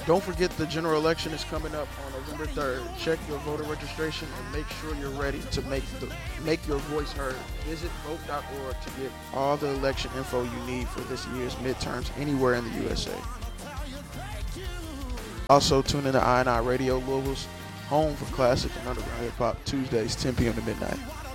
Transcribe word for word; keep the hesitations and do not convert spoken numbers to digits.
Don't forget the general election is coming up on November third. Check your voter registration and make sure you're ready to make the make your voice heard. Visit vote dot org to get all the election info you need for this year's midterms anywhere in the U S A. Also, tune in to I and I Radio, Louisville's home for classic and underground hip hop, Tuesdays, ten p.m. to midnight.